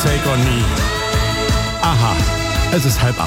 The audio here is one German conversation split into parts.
Take on Me. Aha, es ist 7:30.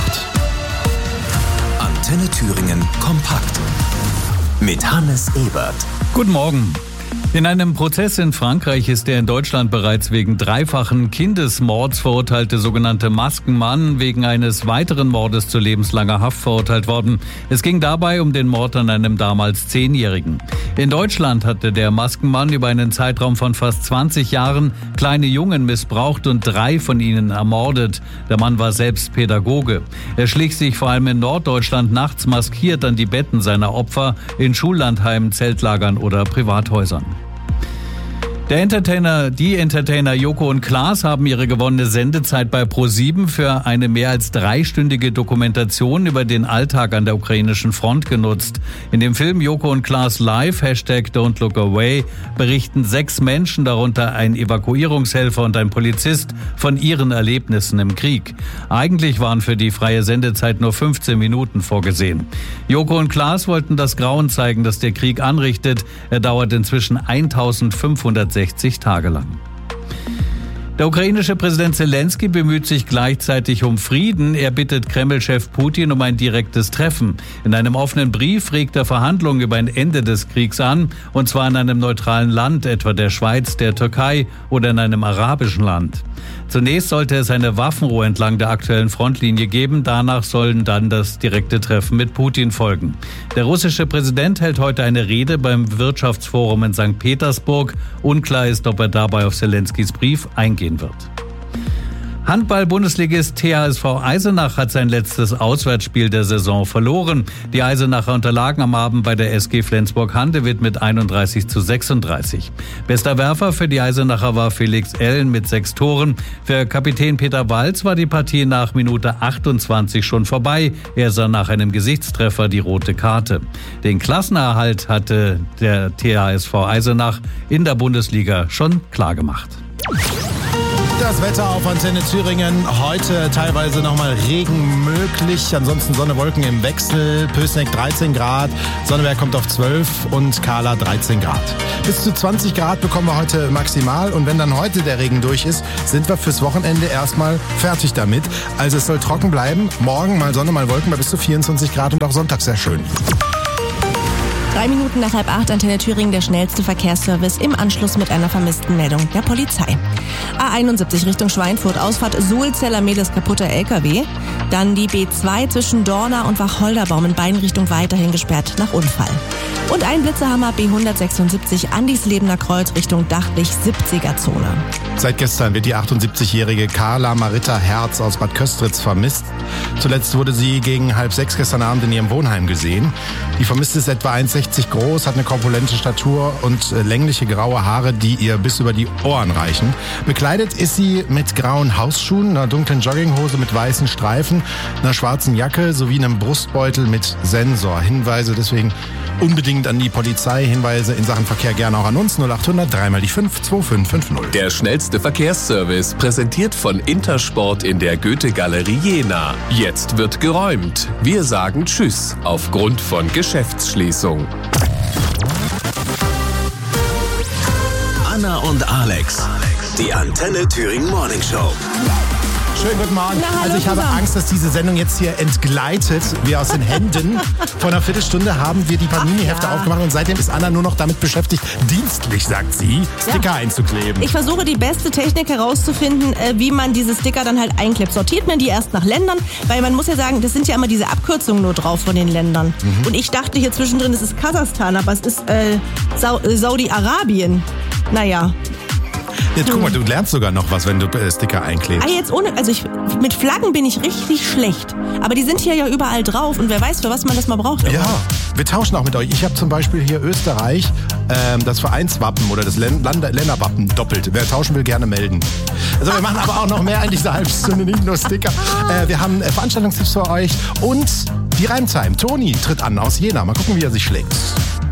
Antenne Thüringen kompakt mit Hannes Ebert. Guten Morgen. In einem Prozess in Frankreich ist der in Deutschland bereits wegen dreifachen Kindesmords verurteilte sogenannte Maskenmann wegen eines weiteren Mordes zu lebenslanger Haft verurteilt worden. Es ging dabei um den Mord an einem damals 10-Jährigen. In Deutschland hatte der Maskenmann über einen Zeitraum von fast 20 Jahren kleine Jungen missbraucht und 3 von ihnen ermordet. Der Mann war selbst Pädagoge. Er schlich sich vor allem in Norddeutschland nachts maskiert an die Betten seiner Opfer in Schullandheimen, Zeltlagern oder Privathäusern. Die Entertainer Joko und Klaas haben ihre gewonnene Sendezeit bei ProSieben für eine mehr als 3-stündige Dokumentation über den Alltag an der ukrainischen Front genutzt. In dem Film Joko und Klaas Live, #Don'tLookAway, berichten 6 Menschen, darunter ein Evakuierungshelfer und ein Polizist, von ihren Erlebnissen im Krieg. Eigentlich waren für die freie Sendezeit nur 15 Minuten vorgesehen. Joko und Klaas wollten das Grauen zeigen, das der Krieg anrichtet. Er dauert inzwischen 1560 Tage lang. Der ukrainische Präsident Zelensky bemüht sich gleichzeitig um Frieden. Er bittet Kreml-Chef Putin um ein direktes Treffen. In einem offenen Brief regt er Verhandlungen über ein Ende des Kriegs an, und zwar in einem neutralen Land, etwa der Schweiz, der Türkei oder in einem arabischen Land. Zunächst sollte es eine Waffenruhe entlang der aktuellen Frontlinie geben. Danach sollen dann das direkte Treffen mit Putin folgen. Der russische Präsident hält heute eine Rede beim Wirtschaftsforum in St. Petersburg. Unklar ist, ob er dabei auf Zelenskys Brief eingehen wird. Handball-Bundesligist THSV Eisenach hat sein letztes Auswärtsspiel der Saison verloren. Die Eisenacher unterlagen am Abend bei der SG Flensburg-Handewitt mit 31:36. Bester Werfer für die Eisenacher war Felix Ellen mit 6 Toren. Für Kapitän Peter Walz war die Partie nach Minute 28 schon vorbei. Er sah nach einem Gesichtstreffer die rote Karte. Den Klassenerhalt hatte der THSV Eisenach in der Bundesliga schon klargemacht. Das Wetter auf Antenne Thüringen. Heute teilweise nochmal Regen möglich. Ansonsten Sonne, Wolken im Wechsel. Pößneck 13 Grad. Sonneberg kommt auf 12 und Kahla 13 Grad. Bis zu 20 Grad bekommen wir heute maximal. Und wenn dann heute der Regen durch ist, sind wir fürs Wochenende erstmal fertig damit. Also es soll trocken bleiben. Morgen mal Sonne, mal Wolken bei bis zu 24 Grad und auch Sonntag sehr schön. 3 Minuten nach 7:30, Antenne Thüringen, der schnellste Verkehrsservice im Anschluss mit einer vermissten Meldung der Polizei. A71 Richtung Schweinfurt, Ausfahrt Sulzeller-Medes, kaputter LKW. Dann die B2 zwischen Dorna und Wacholderbaum in beiden Richtungen weiterhin gesperrt nach Unfall. Und ein Blitzerhammer B176 Andislebener Kreuz Richtung Dachlich 70er-Zone. Seit gestern wird die 78-jährige Carla Maritta Herz aus Bad Köstritz vermisst. Zuletzt wurde sie gegen 5:30 gestern Abend in ihrem Wohnheim gesehen. Die Vermisste ist etwa 1,60 groß, hat eine korpulente Statur und längliche graue Haare, die ihr bis über die Ohren reichen. Bekleidet ist sie mit grauen Hausschuhen, einer dunklen Jogginghose mit weißen Streifen, einer schwarzen Jacke sowie einem Brustbeutel mit Sensor. Hinweise deswegen unbedingt an die Polizei. Hinweise in Sachen Verkehr gerne auch an uns. 0800 3 die 5 2550. Der schnellste Verkehrsservice, präsentiert von Intersport in der Goethe-Galerie Jena. Jetzt wird geräumt. Wir sagen Tschüss aufgrund von Geschäftsschließung. Anna und Alex, die Antenne Thüringen Morning Show. Schönen guten Morgen. Na, hallo Also ich habe zusammen. Angst, dass diese Sendung jetzt hier entgleitet, wie aus den Händen. Vor einer Viertelstunde haben wir die Panini-Hefte ja. aufgemacht und seitdem ist Anna nur noch damit beschäftigt, dienstlich, sagt sie, Sticker einzukleben. Ich versuche die beste Technik herauszufinden, wie man diese Sticker dann halt einklebt. Sortiert man die erst nach Ländern, weil man muss ja sagen, das sind ja immer diese Abkürzungen nur drauf von den Ländern. Und ich dachte hier zwischendrin, es ist Kasachstan, aber es ist Saudi-Arabien. Naja. Jetzt guck mal, du lernst sogar noch was, wenn du Sticker einklebst. Jetzt ohne, also mit Flaggen bin ich richtig schlecht. Aber die sind hier ja überall drauf und wer weiß, für was man das mal braucht. Ja, wir tauschen auch mit euch. Ich habe zum Beispiel hier Österreich, das Vereinswappen oder das Länderwappen doppelt. Wer tauschen will, gerne melden. Also wir machen aber auch noch mehr in dieser halben Stunde, nicht nur Sticker. Wir haben Veranstaltungstipps für euch und die Reimtime. Toni tritt an aus Jena. Mal gucken, wie er sich schlägt.